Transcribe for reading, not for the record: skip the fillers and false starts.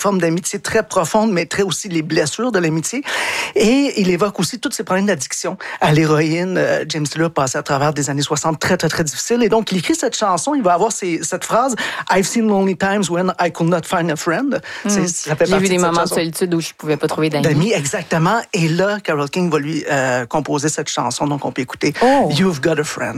forme d'amitié très profonde, mais très aussi les blessures de l'amitié. Et il évoque aussi tous ses problèmes d'addiction à l'héroïne. James Taylor passait à travers des années 60 très, très, très difficiles. Et donc, il écrit cette chanson, il va avoir cette phrase « I've seen lonely times when I could not find a friend ». Ça fait J'ai vu des de moments de chanson. solitude où je ne pouvais pas trouver d'amis. Exactement. Et là, Carole King va lui composer cette chanson. Donc, on peut écouter « You've got a friend ».